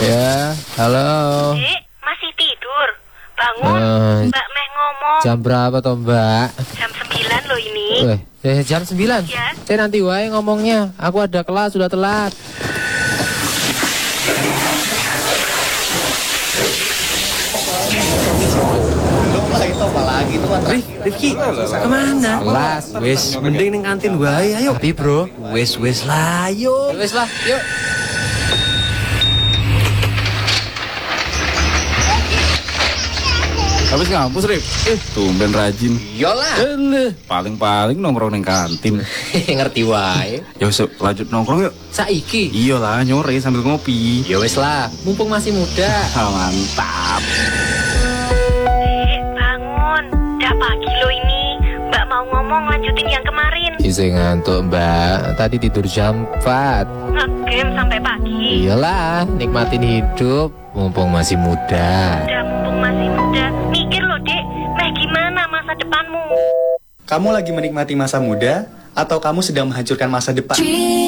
Ya, halo. Dek, masih tidur? Bangun, Mbak Meh ngomong. Jam berapa toh, Mbak? Jam 9 loh ini. Jam 9? Ya. Saya nanti wae ngomongnya. Aku ada kelas, sudah telat. Rifki, kemana? Kelas, wis. Mending ning kantin wae, ayo. Tapi bro, Wes lah, ayo. wis lah, yuk. Habis ngampus, Rip? Tumben rajin. Iyalah. Paling-paling nongkrong ning kantin. Ngerti wae. Ya wis, lanjut nongkrong yuk. Saiki. Iyalah, nyore sambil ngopi. Ya wis lah, mumpung masih muda. Mantap. Dek, bangun. Udah pagi loh ini. Mbak mau ngomong lanjutin yang kemarin. Isi ngantuk, Mbak. Tadi tidur jam 4. Ngegame sampai pagi. Iyalah, nikmatin hidup mumpung masih muda. Udah mumpung masih muda. Mikir loh, Dek. Meh gimana masa depanmu? Kamu lagi menikmati masa muda atau kamu sedang menghancurkan masa depan?